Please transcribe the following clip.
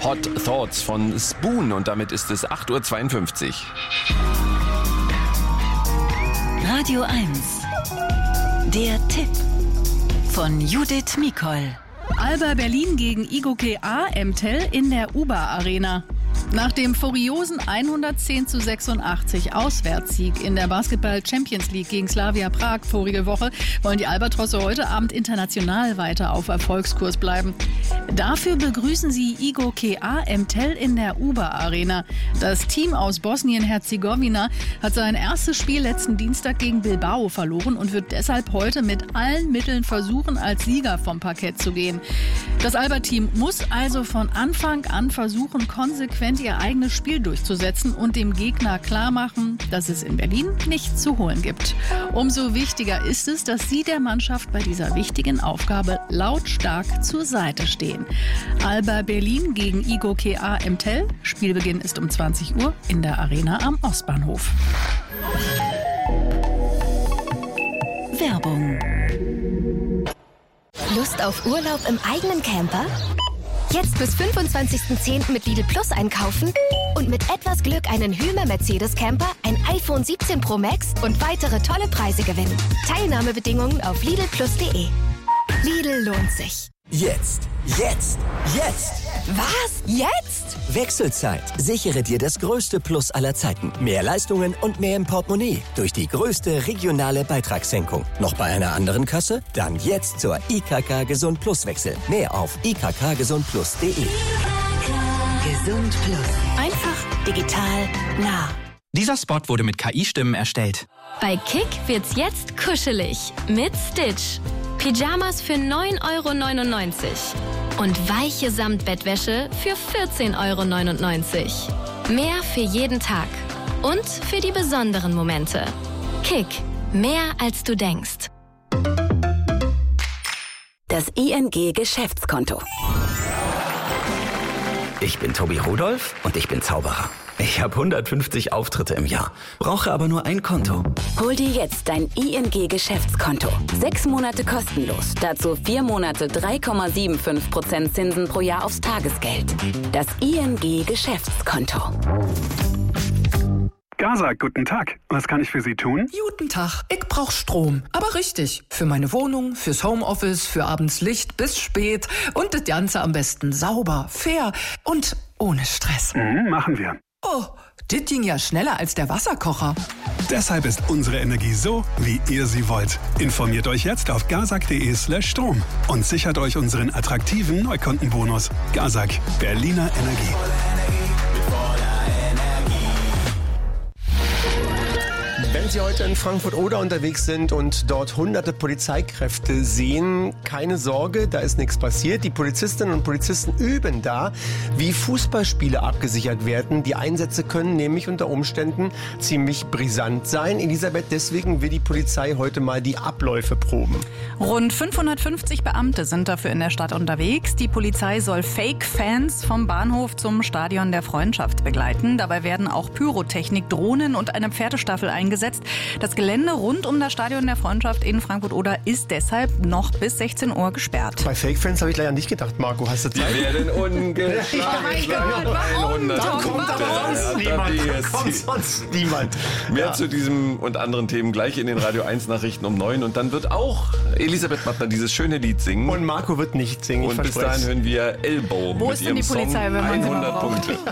Hot Thoughts von Spoon und damit ist es 8.52 Uhr. Radio 1. Der Tipp von Judith Mikol. Alba Berlin gegen IGOK Emtel in der Uber Arena. Nach dem furiosen 110:86 Auswärtssieg in der Basketball Champions League gegen Slavia Prag vorige Woche wollen die Albatrosse heute Abend international weiter auf Erfolgskurs bleiben. Dafür begrüßen sie IGOK Emtel in der Uber Arena. Das Team aus Bosnien-Herzegowina hat sein erstes Spiel letzten Dienstag gegen Bilbao verloren und wird deshalb heute mit allen Mitteln versuchen, als Sieger vom Parkett zu gehen. Das Alba-Team muss also von Anfang an versuchen, konsequent ihr eigenes Spiel durchzusetzen und dem Gegner klarmachen, dass es in Berlin nichts zu holen gibt. Umso wichtiger ist es, dass sie der Mannschaft bei dieser wichtigen Aufgabe lautstark zur Seite stehen. Alba Berlin gegen IGOK Emtel. Spielbeginn ist um 20 Uhr in der Arena am Ostbahnhof. Werbung. Lust auf Urlaub im eigenen Camper? Jetzt bis 25.10. mit Lidl Plus einkaufen und mit etwas Glück einen Hymer Mercedes Camper, ein iPhone 17 Pro Max und weitere tolle Preise gewinnen. Teilnahmebedingungen auf lidlplus.de. Lidl lohnt sich. Jetzt! Was? Jetzt? Wechselzeit. Sichere dir das größte Plus aller Zeiten. Mehr Leistungen und mehr im Portemonnaie. Durch die größte regionale Beitragssenkung. Noch bei einer anderen Kasse? Dann jetzt zur IKK Gesund Plus Wechsel. Mehr auf ikkgesundplus.de. Gesund Plus. Einfach, digital, nah. Dieser Spot wurde mit KI-Stimmen erstellt. Bei Kick wird's jetzt kuschelig mit Stitch. Pyjamas für 9,99 € und weiche Samtbettwäsche für 14,99 €. Mehr für jeden Tag und für die besonderen Momente. Kick, mehr als du denkst. Das ING Geschäftskonto. Ich bin Tobi Rudolph und ich bin Zauberer. Ich habe 150 Auftritte im Jahr, brauche aber nur ein Konto. Hol dir jetzt dein ING Geschäftskonto. 6 Monate kostenlos. Dazu 4 Monate 3,75% Zinsen pro Jahr aufs Tagesgeld. Das ING Geschäftskonto. Gaza, guten Tag. Was kann ich für Sie tun? Guten Tag. Ich brauch Strom. Aber richtig. Für meine Wohnung, fürs Homeoffice, für abends Licht bis spät. Und das Ganze am besten sauber, fair und ohne Stress. Machen wir. Oh, das ging ja schneller als der Wasserkocher. Deshalb ist unsere Energie so, wie ihr sie wollt. Informiert euch jetzt auf gazak.de/Strom und sichert euch unseren attraktiven Neukundenbonus. Gazak, Berliner Energie. Wenn Sie heute in Frankfurt-Oder unterwegs sind und dort hunderte Polizeikräfte sehen, keine Sorge, da ist nichts passiert. Die Polizistinnen und Polizisten üben da, wie Fußballspiele abgesichert werden. Die Einsätze können nämlich unter Umständen ziemlich brisant sein. Elisabeth, deswegen will die Polizei heute mal die Abläufe proben. Rund 550 Beamte sind dafür in der Stadt unterwegs. Die Polizei soll Fake-Fans vom Bahnhof zum Stadion der Freundschaft begleiten. Dabei werden auch Pyrotechnik, Drohnen und eine Pferdestaffel eingesetzt. Das Gelände rund um das Stadion der Freundschaft in Frankfurt-Oder ist deshalb noch bis 16 Uhr gesperrt. Bei Fake-Fans habe ich leider nicht gedacht, Marco. Hast du Zeit? Die werden ungeschlagen. Da kommt sonst niemand. Mehr zu diesem und anderen Themen gleich in den Radio 1 Nachrichten um 9. Und dann wird auch Elisabeth Mattner dieses schöne Lied singen. Und Marco wird nicht singen, und bis dahin hören wir Elbow Wo mit ist denn ihrem die Polizei, Song wenn man sie mal 100 braucht? Punkte.